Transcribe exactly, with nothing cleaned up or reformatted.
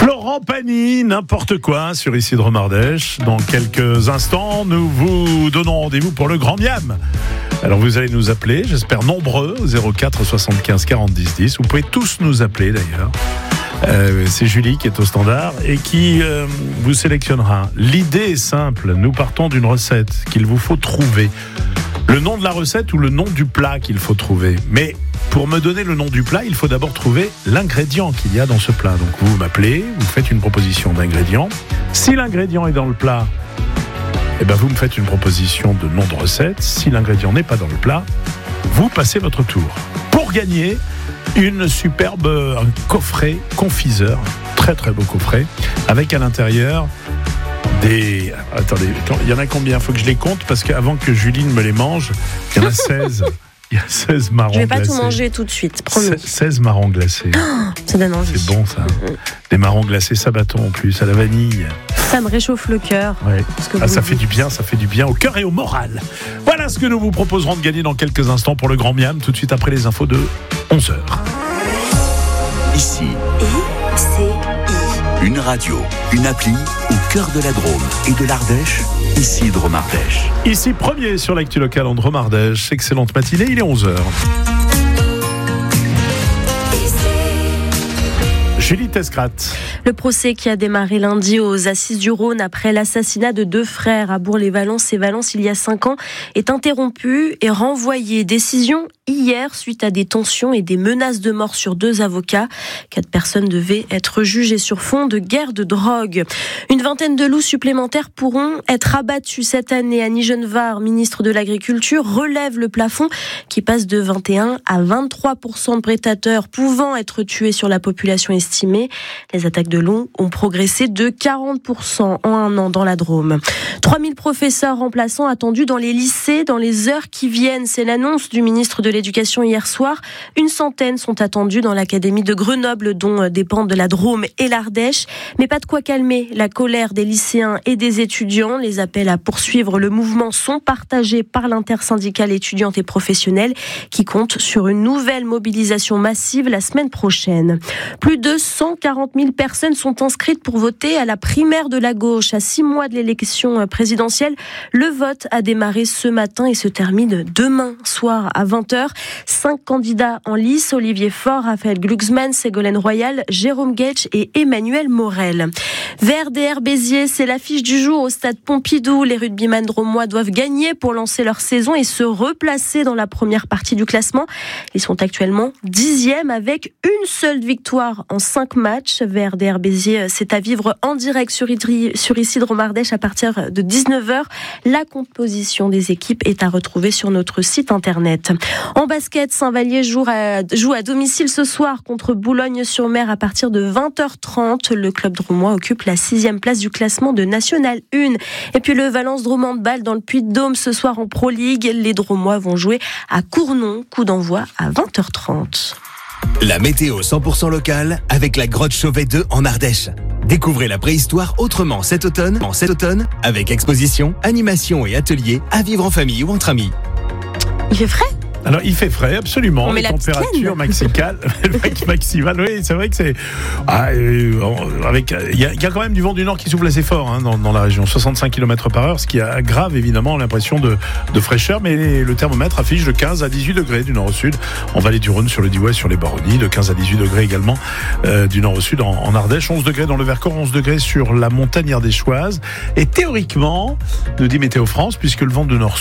Florent Pagny, n'importe quoi sur Isidre Mardèche. Dans quelques instants, nous vous donnons rendez-vous pour le Grand Miam. Alors vous allez nous appeler, j'espère nombreux, au zéro quatre soixante-quinze quarante dix dix. Vous pouvez tous nous appeler d'ailleurs. Euh, c'est Julie qui est au standard et qui euh, vous sélectionnera. L'idée est simple, nous partons d'une recette qu'il vous faut trouver. Le nom de la recette ou le nom du plat qu'il faut trouver. Mais pour me donner le nom du plat, il faut d'abord trouver l'ingrédient qu'il y a dans ce plat. Donc vous m'appelez, vous faites une proposition d'ingrédient. Si l'ingrédient est dans le plat, eh ben vous me faites une proposition de nom de recette. Si l'ingrédient n'est pas dans le plat, vous passez votre tour. Pour gagner une superbe, un coffret confiseur, très très beau coffret, avec à l'intérieur des... Attendez, il y en a combien ? Il faut que je les compte, parce qu'avant que Julie ne me les mange, il y en a seize. Il y a seize marrons glacés. Je vais pas tout manger tout de suite, promis. seize marrons glacés. Oh, ça donne envie. C'est bon ça. Des marrons glacés Sabaton en plus, à la vanille. Ça me réchauffe le cœur. Ouais. Ah, ça fait du bien, ça fait du bien au cœur et au moral. Voilà ce que nous vous proposerons de gagner dans quelques instants pour le Grand Miam, tout de suite après les infos de onze heures. Ici, I C I. Une radio, une appli au cœur de la Drôme et de l'Ardèche, Isidre Mardèche. Ici premier sur l'actu locale en Drôme Ardèche. Excellente matinée, il est onze heures. Julie Tescrat. Le procès qui a démarré lundi aux Assises du Rhône après l'assassinat de deux frères à Bourg-les-Valences et Valence il y a cinq ans est interrompu et renvoyé. Décision hier suite à des tensions et des menaces de mort sur deux avocats. Quatre personnes devaient être jugées sur fond de guerre de drogue. Une vingtaine de loups supplémentaires pourront être abattus cette année. Annie Genevard, ministre de l'Agriculture, relève le plafond qui passe de vingt et un à vingt-trois pour cent de prédateurs pouvant être tués sur la population estimée. Les attaques de loups ont progressé de quarante pour cent en un an dans la Drôme. trois mille professeurs remplaçants attendus dans les lycées dans les heures qui viennent. C'est l'annonce du ministre de l'Éducation hier soir. Une centaine sont attendus dans l'académie de Grenoble, dont dépendent la Drôme et l'Ardèche. Mais pas de quoi calmer la colère des lycéens et des étudiants. Les appels à poursuivre le mouvement sont partagés par l'intersyndicale étudiante et professionnelle qui compte sur une nouvelle mobilisation massive la semaine prochaine. Plus de cent quarante mille personnes sont inscrites pour voter à la primaire de la gauche. À six mois de l'élection présidentielle, le vote a démarré ce matin et se termine demain soir à vingt heures. Cinq candidats en lice, Olivier Faure, Raphaël Glucksmann, Ségolène Royal, Jérôme Guetsch et Emmanuel Morel. V R D R Béziers, c'est l'affiche du jour au stade Pompidou. Les rugbyman drômois doivent gagner pour lancer leur saison et se replacer dans la première partie du classement. Ils sont actuellement dixième avec une seule victoire en cinq matchs. V R D R Béziers, c'est à vivre en direct sur, Idri, sur Isidre Mardèche à partir de dix-neuf heures. La composition des équipes est à retrouver sur notre site internet. En basket, Saint-Vallier joue à, joue à domicile ce soir contre Boulogne-sur-Mer à partir de vingt heures trente. Le club drômois occupe la sixième place du classement de National un. Et puis le Valence Drôme Handball dans le Puy-de-Dôme ce soir en Pro League. Les drômois vont jouer à Cournon. Coup d'envoi à vingt heures trente. La météo cent pour cent locale avec la grotte Chauvet deux en Ardèche. Découvrez la préhistoire autrement cet automne, en cet automne avec exposition, animation et ateliers à vivre en famille ou entre amis. Il fait frais ? Alors, il fait frais, absolument. On met les la températures maximales, maximales, oui, c'est vrai que c'est... Ah, euh, avec, il y, y a quand même du vent du nord qui souffle assez fort hein, dans, dans la région, soixante-cinq kilomètres par heure, ce qui aggrave évidemment l'impression de, de fraîcheur, mais le thermomètre affiche de quinze à dix-huit degrés du nord au sud, en vallée du Rhône, sur le Diois, sur les Baronnies, de quinze à dix-huit degrés également euh, du nord au sud en, en Ardèche, onze degrés dans le Vercors, onze degrés sur la montagne ardéchoise, et théoriquement, nous dit Météo France, puisque le vent de nord